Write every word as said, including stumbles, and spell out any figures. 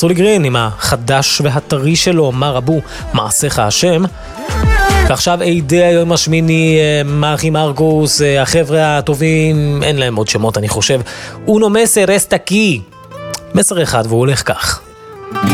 אסולי גרין עם החדש והטרי שלו, מה רבו מעשיך השם. ועכשיו אידי היום השמיני, מרחי מרקוס, החבר'ה הטובים, אין להם עוד שמות אני חושב. אונו מסר אסטקי, מסר אחד והוא הולך כך.